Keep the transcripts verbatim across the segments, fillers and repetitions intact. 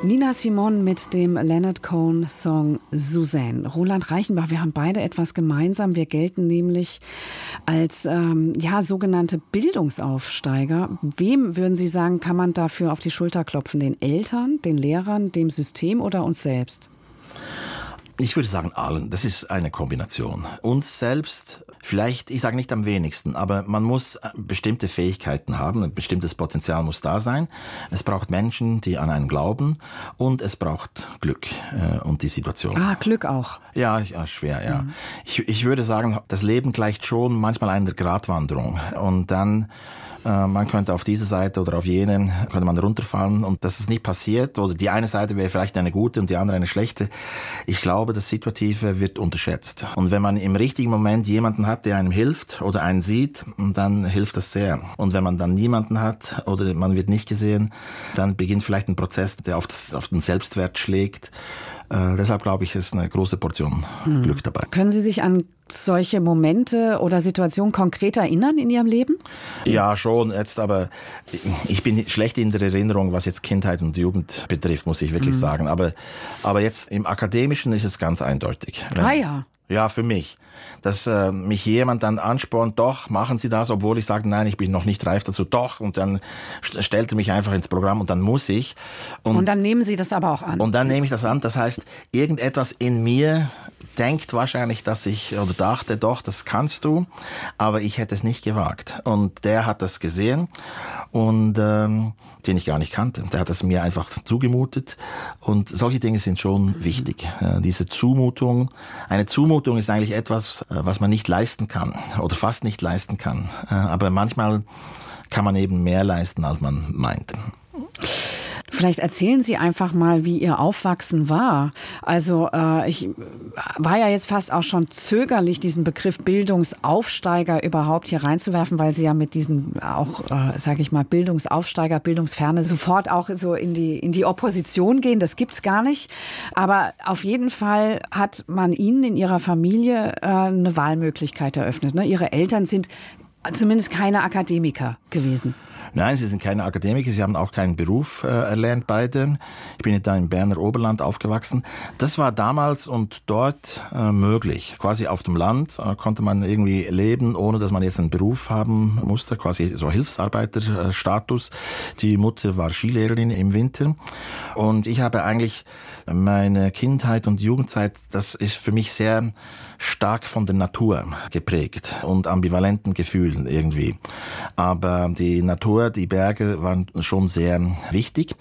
Nina Simone mit dem Leonard Cohen-Song Suzanne. Roland Reichenbach, wir haben beide etwas gemeinsam. Wir gelten nämlich als ähm, ja, sogenannte Bildungsaufsteiger. Wem, würden Sie sagen, kann man dafür auf die Schulter klopfen? Den Eltern, den Lehrern, dem System oder uns selbst? Ich würde sagen allen. Das ist eine Kombination. Uns selbst, vielleicht, ich sage nicht am wenigsten, aber man muss bestimmte Fähigkeiten haben, ein bestimmtes Potenzial muss da sein. Es braucht Menschen, die an einen glauben, und es braucht Glück äh, und die Situation. Ah, Glück auch. Ja, ja, schwer, ja. Mhm. Ich, ich würde sagen, das Leben gleicht schon manchmal einer Gratwanderung. Und dann man könnte auf diese Seite oder auf jene, könnte man runterfallen, und dass es nicht passiert, oder die eine Seite wäre vielleicht eine gute und die andere eine schlechte. Ich glaube, das Situative wird unterschätzt. Und wenn man im richtigen Moment jemanden hat, der einem hilft oder einen sieht, dann hilft das sehr. Und wenn man dann niemanden hat oder man wird nicht gesehen, dann beginnt vielleicht ein Prozess, der auf, das, auf den Selbstwert schlägt. Äh, deshalb glaube ich, ist eine große Portion hm. Glück dabei. Können Sie sich an solche Momente oder Situationen konkret erinnern in Ihrem Leben? Ja, schon. Jetzt aber, ich bin schlecht in der Erinnerung, was jetzt Kindheit und Jugend betrifft, muss ich wirklich mhm. sagen. Aber, aber jetzt im Akademischen ist es ganz eindeutig. Ah ja. Ja, für mich. Dass äh, mich jemand dann anspornt, doch, machen Sie das, obwohl ich sage, nein, ich bin noch nicht reif dazu, doch. Und dann st- stellte mich einfach ins Programm und dann muss ich. Und, und dann nehmen Sie das aber auch an. Und dann nehme ich das an. Das heißt, irgendetwas in mir denkt wahrscheinlich, dass ich, oder dachte, doch, das kannst du, aber ich hätte es nicht gewagt. Und der hat das gesehen und ähm, den ich gar nicht kannte. Der hat es mir einfach zugemutet, und solche Dinge sind schon wichtig. Äh, diese Zumutung, eine Zumutung ist eigentlich etwas, was man nicht leisten kann oder fast nicht leisten kann. Äh, aber manchmal kann man eben mehr leisten, als man meint. Vielleicht erzählen Sie einfach mal, wie Ihr Aufwachsen war. Also äh, ich war ja jetzt fast auch schon zögerlich, diesen Begriff Bildungsaufsteiger überhaupt hier reinzuwerfen, weil Sie ja mit diesen auch, äh, sage ich mal, Bildungsaufsteiger, Bildungsferne sofort auch so in die in die Opposition gehen. Das gibt's gar nicht. Aber auf jeden Fall hat man Ihnen in Ihrer Familie äh, eine Wahlmöglichkeit eröffnet. Ne? Ihre Eltern sind zumindest keine Akademiker gewesen. Nein, sie sind keine Akademiker, sie haben auch keinen Beruf äh, erlernt, beide. Ich bin da im Berner Oberland aufgewachsen. Das war damals und dort äh, möglich. Quasi auf dem Land äh, konnte man irgendwie leben, ohne dass man jetzt einen Beruf haben musste, quasi so Hilfsarbeiterstatus. Die Mutter war Skilehrerin im Winter. Und ich habe eigentlich meine Kindheit und Jugendzeit, das ist für mich sehr stark von der Natur geprägt und ambivalenten Gefühlen irgendwie. Aber die Natur, die Berge waren schon sehr wichtig.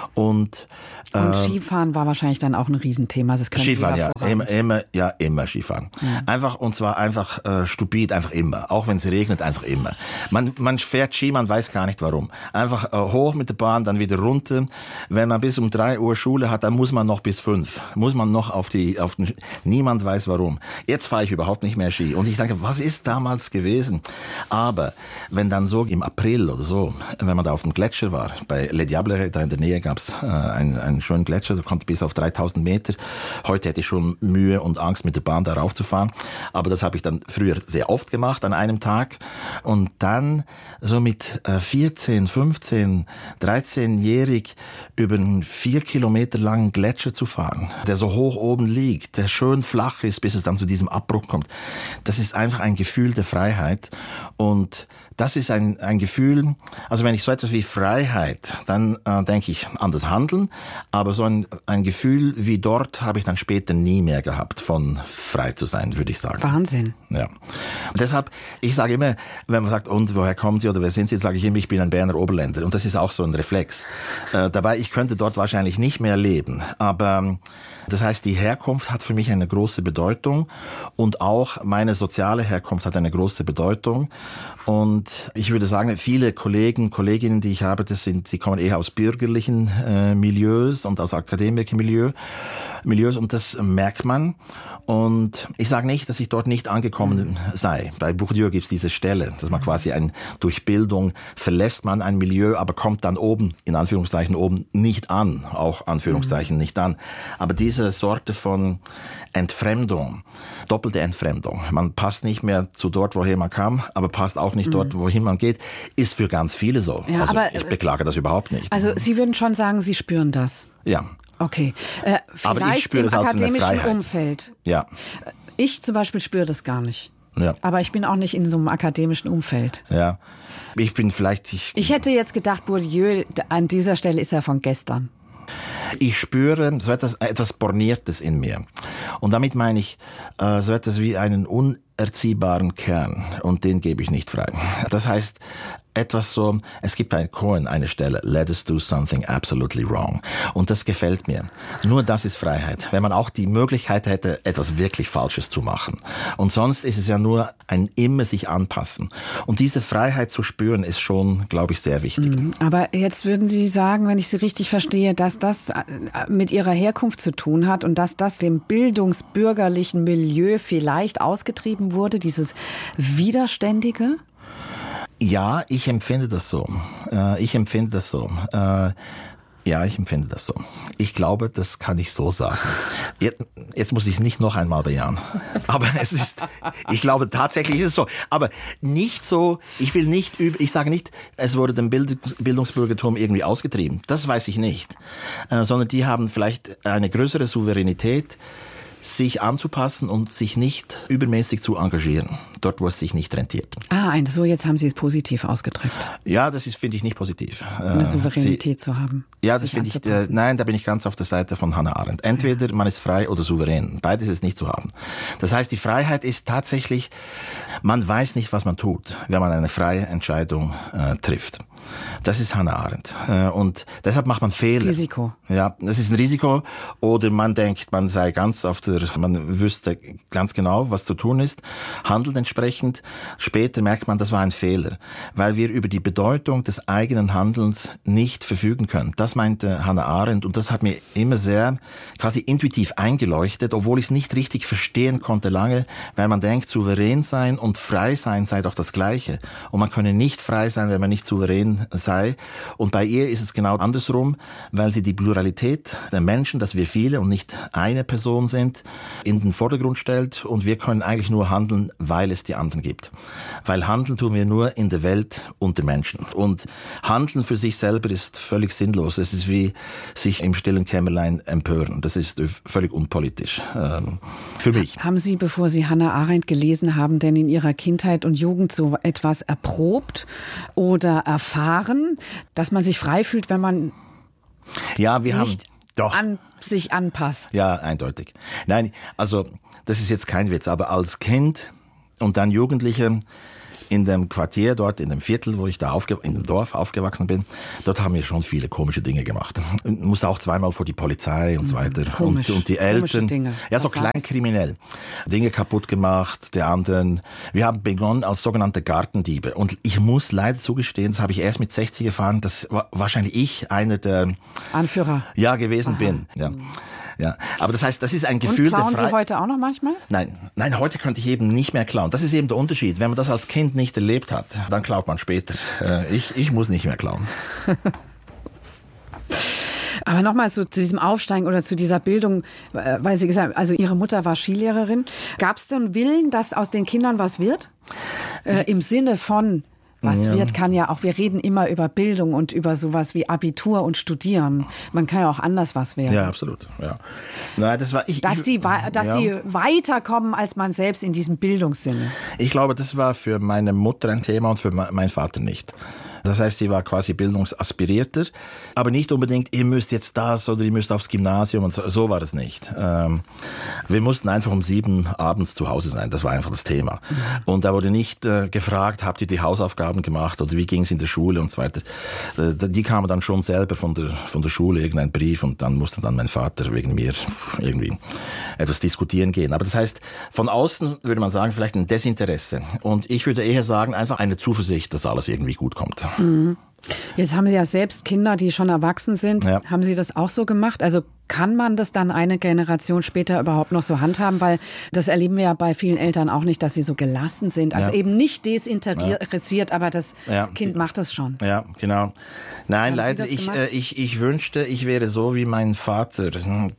Und Und Skifahren war wahrscheinlich dann auch ein Riesenthema. Das Skifahren, ja, immer, immer, ja, immer Skifahren. Ja. Einfach, und zwar einfach äh, stupid, einfach immer. Auch wenn es regnet, einfach immer. Man, man fährt Ski, man weiß gar nicht warum. Einfach äh, hoch mit der Bahn, dann wieder runter. Wenn man bis um drei Uhr Schule hat, dann muss man noch bis fünf. Muss man noch auf die, auf den, niemand weiß warum. Jetzt fahre ich überhaupt nicht mehr Ski. Und ich denke, was ist damals gewesen? Aber wenn dann so im April oder so, wenn man da auf dem Gletscher war, bei Le Diable, da in der Nähe gab's äh, ein, ein einen schönen Gletscher, der kommt bis auf dreitausend Meter. Heute hätte ich schon Mühe und Angst, mit der Bahn da raufzufahren. Aber das habe ich dann früher sehr oft gemacht an einem Tag. Und dann so mit vierzehn, fünfzehn, dreizehn-jährig über einen vier Kilometer langen Gletscher zu fahren, der so hoch oben liegt, der schön flach ist, bis es dann zu diesem Abbruch kommt. Das ist einfach ein Gefühl der Freiheit. Und das ist ein, ein Gefühl, also wenn ich so etwas wie Freiheit, dann äh, denke ich an das Handeln, aber so ein, ein Gefühl wie dort habe ich dann später nie mehr gehabt, von frei zu sein, würde ich sagen. Wahnsinn. Ja. Und deshalb, ich sage immer, wenn man sagt, und woher kommen Sie oder wer sind Sie, sage ich immer, ich bin ein Berner Oberländer, und das ist auch so ein Reflex. Äh, dabei, ich könnte dort wahrscheinlich nicht mehr leben, aber das heißt, die Herkunft hat für mich eine große Bedeutung, und auch meine soziale Herkunft hat eine große Bedeutung. Und ich würde sagen, viele Kollegen, Kolleginnen, die ich habe, das sind, sie kommen eher aus bürgerlichen äh, Milieus und aus Akademikermilieus. Milieus, und das merkt man. Und ich sage nicht, dass ich dort nicht angekommen sei. Bei Bourdieu gibt es diese Stelle, dass man quasi ein, durch Bildung verlässt man ein Milieu, aber kommt dann oben, in Anführungszeichen oben, nicht an. Auch Anführungszeichen mhm. nicht an. Aber diese Sorte von Entfremdung, doppelte Entfremdung. Man passt nicht mehr zu dort, woher man kam, aber passt auch nicht mhm. dort, wohin man geht, ist für ganz viele so. Ja, also aber, ich beklage das überhaupt nicht. Also Sie würden schon sagen, Sie spüren das? Ja. Okay. Äh, vielleicht aber ich spüre im das als eine akademischen Freiheit. Umfeld. Ja. Ich zum Beispiel spüre das gar nicht. Ja. Aber ich bin auch nicht in so einem akademischen Umfeld. Ja. Ich bin vielleicht... Ich, ich hätte jetzt gedacht, Bourdieu, an dieser Stelle ist er von gestern. Ich spüre so etwas, etwas Borniertes in mir. Und damit meine ich äh, so etwas wie einen unerziehbaren Kern. Und den gebe ich nicht frei. Das heißt, etwas so, es gibt bei Cohen eine Stelle, let us do something absolutely wrong. Und das gefällt mir. Nur das ist Freiheit. Wenn man auch die Möglichkeit hätte, etwas wirklich Falsches zu machen. Und sonst ist es ja nur ein immer sich anpassen. Und diese Freiheit zu spüren, ist schon, glaube ich, sehr wichtig. Aber jetzt würden Sie sagen, wenn ich Sie richtig verstehe, dass das mit Ihrer Herkunft zu tun hat und dass das dem bildungsbürgerlichen Milieu vielleicht ausgetrieben wurde, dieses Widerständige? Ja, ich empfinde das so. Ich empfinde das so. Ja, ich empfinde das so. Ich glaube, das kann ich so sagen. Jetzt, jetzt muss ich es nicht noch einmal bejahen. Aber es ist, ich glaube tatsächlich ist es so. Aber nicht so, ich will nicht, ich sage nicht, es wurde dem Bildungsbürgertum irgendwie ausgetrieben. Das weiß ich nicht. Sondern die haben vielleicht eine größere Souveränität, sich anzupassen und sich nicht übermäßig zu engagieren, dort wo es sich nicht rentiert. Ah, so jetzt haben Sie es positiv ausgedrückt. Ja, das ist, finde ich, nicht positiv. Eine Souveränität Sie, zu haben. Ja, das finde ich, äh, nein, da bin ich ganz auf der Seite von Hannah Arendt. Entweder ja. man ist frei oder souverän. Beides ist nicht zu haben. Das heißt, die Freiheit ist tatsächlich, man weiß nicht, was man tut, wenn man eine freie Entscheidung äh, trifft. Das ist Hannah Arendt. Äh, und deshalb macht man Fehler. Risiko. Ja, das ist ein Risiko. Oder man denkt, man sei ganz auf der, man wüsste ganz genau, was zu tun ist, handelt entsprechend. Später merkt man, das war ein Fehler, weil wir über die Bedeutung des eigenen Handelns nicht verfügen können. Das meinte Hannah Arendt und das hat mir immer sehr quasi intuitiv eingeleuchtet, obwohl ich es nicht richtig verstehen konnte lange, weil man denkt, souverän sein und frei sein sei doch das Gleiche. Und man könne nicht frei sein, wenn man nicht souverän sei. Und bei ihr ist es genau andersrum, weil sie die Pluralität der Menschen, dass wir viele und nicht eine Person sind, in den Vordergrund stellt und wir können eigentlich nur handeln, weil es die anderen gibt. Weil handeln tun wir nur in der Welt unter Menschen. Und handeln für sich selber ist völlig sinnlos. Es ist wie sich im stillen Kämmerlein empören. Das ist völlig unpolitisch. Ähm, für mich. Haben Sie, bevor Sie Hannah Arendt gelesen haben, denn in Ihrer Kindheit und Jugend so etwas erprobt oder erfahren, dass man sich frei fühlt, wenn man ja, wir nicht haben doch an sich anpasst? Ja, eindeutig. Nein, also das ist jetzt kein Witz, aber als Kind und dann Jugendliche in dem Quartier dort, in dem Viertel, wo ich da aufge- in dem Dorf aufgewachsen bin, dort haben wir schon viele komische Dinge gemacht. Ich musste auch zweimal vor die Polizei und so weiter. Komisch. Und, und die Eltern, Dinge. ja, so Was war's? kleinkriminell. Dinge kaputt gemacht, der anderen. Wir haben begonnen als sogenannte Gartendiebe. Und ich muss leider zugestehen, das habe ich erst mit sechzig erfahren, dass wahrscheinlich ich einer der Anführer. Ja, gewesen Aha. bin. Ja. Ja, aber das heißt, das ist ein Gefühl Und klauen der Freiheit. Sie heute auch noch manchmal? Nein, nein, heute könnte ich eben nicht mehr klauen. Das ist eben der Unterschied. Wenn man das als Kind nicht erlebt hat, dann klaut man später. Ich, ich muss nicht mehr klauen. Aber nochmal so zu diesem Aufsteigen oder zu dieser Bildung, weil Sie gesagt haben, also Ihre Mutter war Skilehrerin. Gab es denn Willen, dass aus den Kindern was wird? Äh, Im Sinne von... Was ja. wird, kann ja auch, wir reden immer über Bildung und über sowas wie Abitur und Studieren. Man kann ja auch anders was werden. Ja, absolut. Ja. Nein, das war ich. Dass, ich, die, dass ja. die weiterkommen als man selbst in diesem Bildungssinne. Ich glaube, das war für meine Mutter ein Thema und für meinen Vater nicht. Das heißt, sie war quasi bildungsaspirierter, aber nicht unbedingt, ihr müsst jetzt das oder ihr müsst aufs Gymnasium und so, so war es nicht. Ähm, wir mussten einfach um sieben abends zu Hause sein, das war einfach das Thema. Mhm. Und da wurde nicht äh, gefragt, habt ihr die Hausaufgaben gemacht oder wie ging es in der Schule und so weiter. Äh, die kamen dann schon selber von der, von der Schule, irgendein Brief und dann musste dann mein Vater wegen mir irgendwie etwas diskutieren gehen. Aber das heißt, von außen würde man sagen, vielleicht ein Desinteresse. Und ich würde eher sagen, einfach eine Zuversicht, dass alles irgendwie gut kommt. Mhm. Jetzt haben Sie ja selbst Kinder, die schon erwachsen sind. Ja. Haben Sie das auch so gemacht? Also Kann man das dann eine Generation später überhaupt noch so handhaben? Weil das erleben wir ja bei vielen Eltern auch nicht, dass sie so gelassen sind. Also ja. eben nicht desinteressiert, ja. aber das ja. Kind macht das schon. Ja, genau. Nein, Haben leider, ich, äh, ich, ich wünschte, ich wäre so, wie mein Vater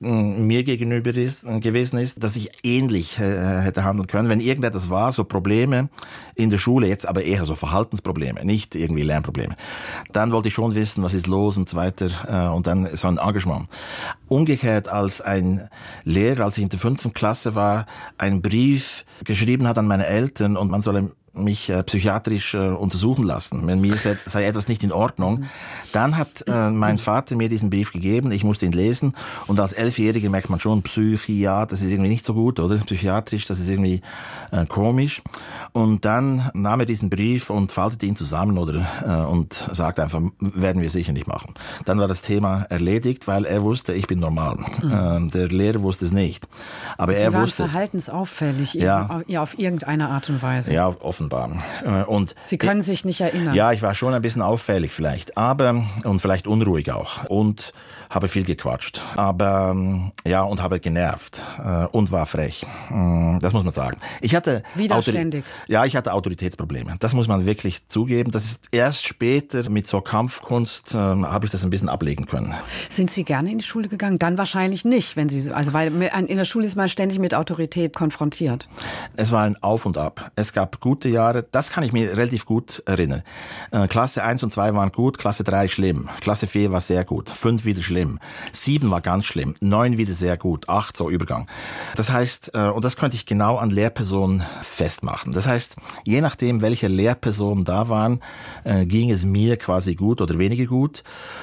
mir gegenüber ist, gewesen ist, dass ich ähnlich äh, hätte handeln können. Wenn irgendetwas war, so Probleme in der Schule, jetzt aber eher so Verhaltensprobleme, nicht irgendwie Lernprobleme, dann wollte ich schon wissen, was ist los und so weiter äh, und dann so ein Engagement. Umgekehrt als ein Lehrer, als ich in der fünften Klasse war, einen Brief geschrieben hat an meine Eltern und man solle mich äh, psychiatrisch äh, untersuchen lassen, wenn mir sei, sei etwas nicht in Ordnung. Dann hat äh, mein Vater mir diesen Brief gegeben, ich musste ihn lesen und als Elfjähriger merkt man schon, Psychiat, das ist irgendwie nicht so gut, oder? Psychiatrisch, das ist irgendwie äh, komisch. Und dann nahm er diesen Brief und faltete ihn zusammen oder äh, und sagte einfach, werden wir sicher nicht machen. Dann war das Thema erledigt, weil er wusste, ich bin normal. Mhm. Äh, der Lehrer wusste es nicht. Aber Sie er waren wusste verhaltensauffällig, ja. ja, auf irgendeine Art und Weise. Ja, offenbar. Und Sie können sich nicht erinnern. Ja, ich war schon ein bisschen auffällig vielleicht, aber und vielleicht unruhig auch und habe viel gequatscht, aber ja und habe genervt äh, und war frech. Das muss man sagen. Ich hatte widerständig. Autori- ja, ich hatte Autoritätsprobleme. Das muss man wirklich zugeben. Das ist erst später mit so Kampfkunst äh, habe ich das ein bisschen ablegen können. Sind Sie gerne in die Schule gegangen? Dann wahrscheinlich nicht, wenn Sie also weil in der Schule ist man ständig mit Autorität konfrontiert. Es war ein Auf und Ab. Es gab gute Jahre, das kann ich mir relativ gut erinnern. Äh, Klasse eins und zwei waren gut, Klasse drei schlimm, Klasse vier war sehr gut, fünf wieder schlimm. Sieben war ganz schlimm, neun wieder sehr gut, acht so Übergang. Das heißt, äh, und das könnte ich genau an Lehrpersonen festmachen. Das heißt, je nachdem, welche Lehrpersonen da waren, äh, ging es mir quasi gut oder weniger gut.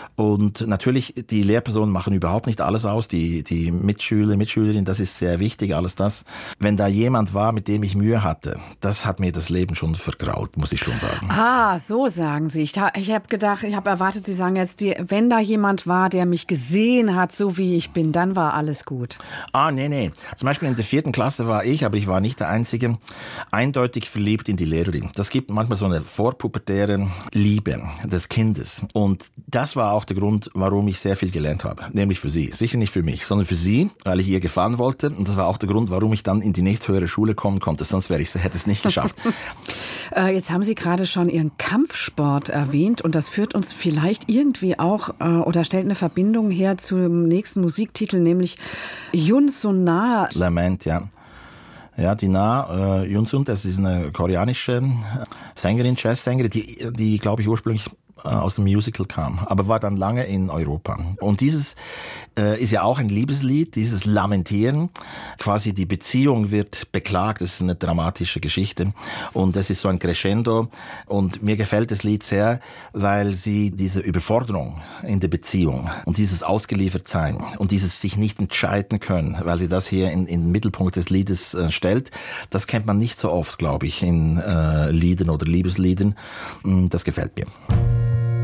Und natürlich, die Lehrpersonen machen überhaupt nicht alles aus, die, die Mitschüler, Mitschülerinnen, das ist sehr wichtig, alles das. Wenn da jemand war, mit dem ich Mühe hatte, das hat mir das Leben schon vergrault, muss ich schon sagen. Ah, so sagen Sie. Ich, ich habe gedacht, ich habe erwartet, Sie sagen jetzt, die, wenn da jemand war, der mich gesehen hat, so wie ich bin, dann war alles gut. Ah, nee, nee. Zum Beispiel in der vierten Klasse war ich, aber ich war nicht der Einzige, eindeutig verliebt in die Lehrerin. Das gibt manchmal so eine vorpubertäre Liebe des Kindes. Und das war auch der Grund, warum ich sehr viel gelernt habe. Nämlich für sie. Sicher nicht für mich, sondern für sie, weil ich ihr gefallen wollte. Und das war auch der Grund, warum ich dann in die nächsthöhere Schule kommen konnte. Sonst wäre ich, hätte es nicht geschafft. äh, jetzt haben Sie gerade schon Ihren Kampfsport erwähnt. Und das führt uns vielleicht irgendwie auch äh, oder stellt eine Verbindung her zum nächsten Musiktitel, nämlich Yun Sun Na. Lament, ja. Ja, die Na, äh, Yun Sun, das ist eine koreanische Sängerin, Jazzsängerin, die, die glaube ich ursprünglich aus dem Musical kam, aber war dann lange in Europa. Und dieses äh, ist ja auch ein Liebeslied, dieses Lamentieren. Quasi die Beziehung wird beklagt, das ist eine dramatische Geschichte. Und das ist so ein Crescendo. Und mir gefällt das Lied sehr, weil sie diese Überforderung in der Beziehung und dieses Ausgeliefertsein und dieses sich nicht entscheiden können, weil sie das hier in, in den Mittelpunkt des Liedes äh, stellt, das kennt man nicht so oft, glaube ich, in äh, Liedern oder Liebesliedern. Das gefällt mir.